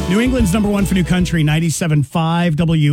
New England's number one for New Country, 97.5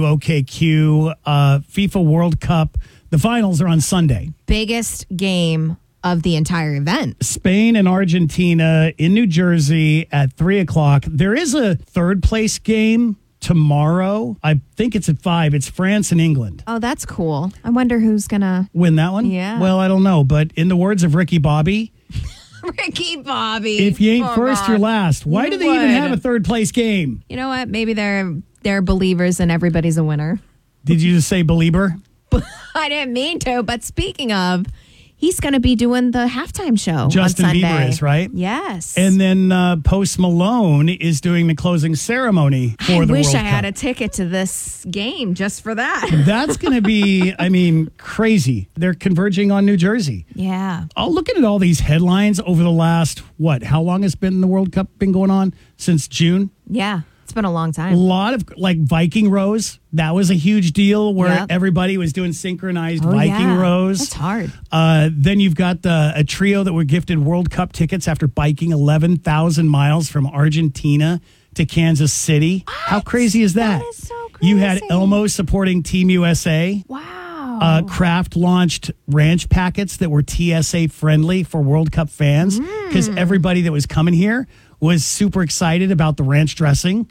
WOKQ. FIFA World Cup. The finals are on Sunday. Biggest game of the entire event. Spain and Argentina in New Jersey at 3 o'clock. There is a third place game tomorrow. I think it's at 5. It's France and England. Oh, that's cool. I wonder who's going to win that one? Yeah. Well, I don't know. But in the words of Ricky Bobby, Ricky Bobby. if you ain't first, you're last. Why do they even have a third place game? You know what? Maybe they're believers and everybody's a winner. Did you just say believer? I didn't mean to, but speaking of, he's going to be doing the halftime show Justin on Sunday. Bieber is, right? Yes. And then Post Malone is doing the closing ceremony for the World Cup. I wish I had a ticket to this game just for that. That's going to be, crazy. They're converging on New Jersey. Yeah. Looking at all these headlines over the last, how long has been the World Cup been going on? Since June? Yeah. It's been a long A time. lot of, Viking rows. That was a huge deal where everybody was doing synchronized Viking rows. That's hard. Then you've got a trio that were gifted World Cup tickets after biking 11,000 miles from Argentina to Kansas City. What? How crazy is that? That is so crazy. You had Elmo supporting Team USA. Wow. Kraft launched ranch packets that were TSA friendly for World Cup fans because everybody that was coming here was super excited about the ranch dressing.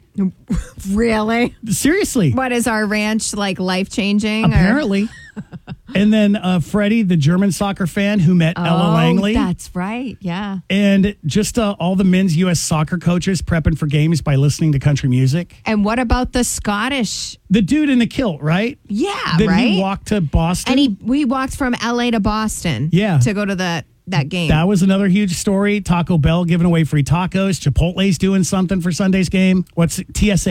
Really? Seriously. What is our ranch life-changing? Apparently. And then Freddie, the German soccer fan who met Ella Langley. That's right. Yeah. And just all the men's U.S. soccer coaches prepping for games by listening to country music. And what about the Scottish? The dude in the kilt, right? Yeah, Then right? he walked to Boston. And we walked from L.A. to Boston. Yeah. To go to that game. That was another huge story. Taco Bell giving away free tacos. Chipotle's doing something for Sunday's game. What's TSA